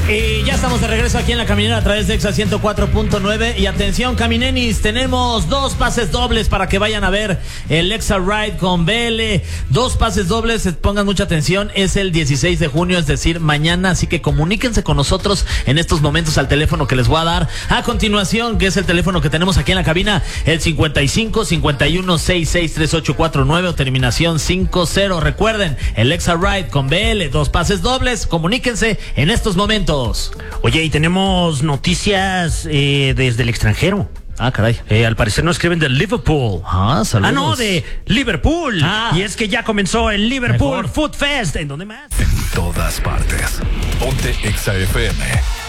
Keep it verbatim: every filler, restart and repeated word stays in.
Y ya estamos de regreso aquí en La Caminera a través de Exa ciento cuatro punto nueve. Y atención, caminenis, tenemos dos pases dobles para que vayan a ver el Exa Ride con B L. Dos pases dobles, pongan mucha atención, es el dieciséis de junio, es decir, mañana. Así que comuníquense con nosotros en estos momentos al teléfono que les voy a dar a continuación, que es el teléfono que tenemos aquí en la cabina, el cincuenta y cinco, cincuenta y uno, sesenta y seis, treinta y ocho cuarenta y nueve o terminación cincuenta. Recuerden, el Exa Ride con B L, dos pases dobles, comuníquense en estos momentos. Oye, y tenemos noticias eh, desde el extranjero. Ah, caray. Eh, al parecer nos escriben de Liverpool. Ah, saludos. Ah, no, de Liverpool. Ah. Y es que ya comenzó el Liverpool Mejor. Food Fest. ¿En dónde más? En todas partes. Ponte Exa F M.